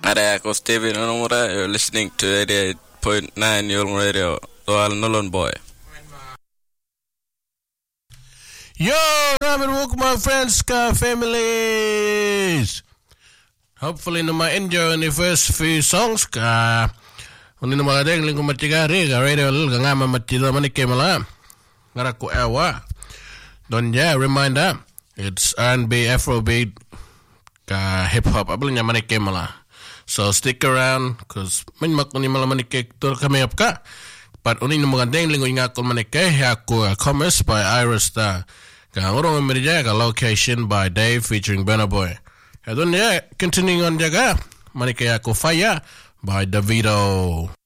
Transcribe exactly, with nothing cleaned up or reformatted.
Ada ako Steven Onomura. You're listening to eighty-eight point nine Yulong Radio. Soal Nolon Boy. Yo, and welcome my friends, ka families. Hopefully, na ma-enjoy the first few songs ka. Kung nino maladeng lingko matigari ka radio lul ka nga mamatida manike mala. Ngara ko ewa. Don't yeah, reminder. It's R and B, Afrobeat, ka hip hop. Abel niya manike mala. So stick around, cause min makuni mala manike tur kami up ka. But unin mo gandeng lingko nga ko manike ako Commerce by Iris Star. Ka ngurong media ka Location by Dave featuring Burna Boy. Adon ya continuing on jaga manike ako Fire by Davido.